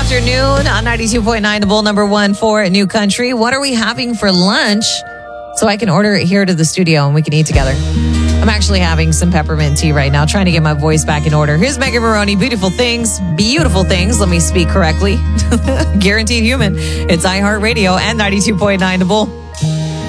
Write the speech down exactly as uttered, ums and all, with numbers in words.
afternoon on ninety-two point nine, the Bull, number one for New Country. What are we having for lunch? So I can order it here to the studio and we can eat together. I'm actually having some peppermint tea right now, trying to get my voice back in order. Here's Megan Maroney. Beautiful things, beautiful things. Let me speak correctly. Guaranteed human. It's iHeartRadio and ninety-two point nine, the Bull.